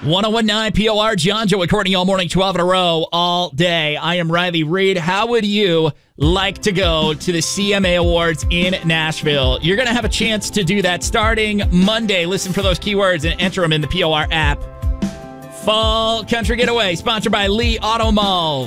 1019 POR, John Joe, Courtney all morning, 12 in a row, all day. I am Riley Reed. How would you like to go to the CMA Awards in Nashville? You're going to have a chance to do that starting Monday. Listen for those keywords and enter them in the POR app. Fall Country Getaway, sponsored by Lee Auto Mall.